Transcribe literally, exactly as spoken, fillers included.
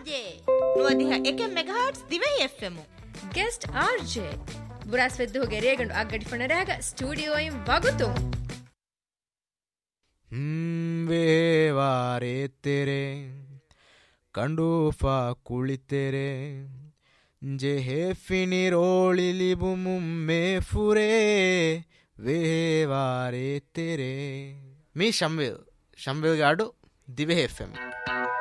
ආර්ජේ නුවදිහ එක මෙගාහර්ට්ස් Dhivehi F M guest RJ ಬುರಾಸ್ ವೆದ್ದು ಗೆರೆಯಗಂಡು ಅಗ್ಗಡಿ ಫಣರಾಗ studio ಇಂ ವಗುತು ಹ್ಮ್ ವೇವಾರೆ ತೆರೆ ಕಂಡೂಫಾ ಕುಳಿತೆರೆ ಜೆಹೆ ಫಿನಿರೋಳಿಲಿಬು ಮುಮ್ಮೆ ಫುರೆ ವೇವಾರೆ ತೆರೆ ಮೀ ಶಂವಿಲ್ ಶಂವಿಲ್ಗಾಡು ದಿವೆ ಎಫ್ ಎಂ